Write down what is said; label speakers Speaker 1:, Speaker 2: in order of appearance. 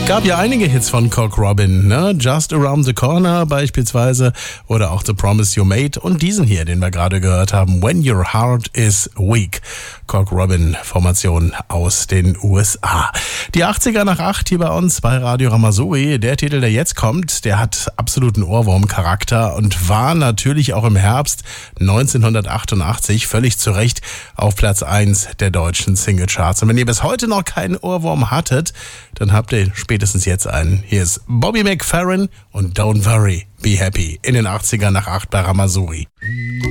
Speaker 1: Gab ja einige Hits von Cock Robin, ne? Just Around the Corner beispielsweise oder auch The Promise You Made und diesen hier, den wir gerade gehört haben, When Your Heart is Weak. Cock Robin Formation aus den USA. Die 80er nach 8 hier bei uns bei Radio Ramazoe. Der Titel, der jetzt kommt, der hat absoluten Ohrwurm-Charakter und war natürlich auch im Herbst 1988 völlig zu Recht auf Platz 1 der deutschen Singlecharts. Und wenn ihr bis heute noch keinen Ohrwurm hattet, dann habt ihr spätestens jetzt einen. Hier ist Bobby McFerrin und Don't Worry, Be Happy in den 80er nach 8 bei Ramazoe.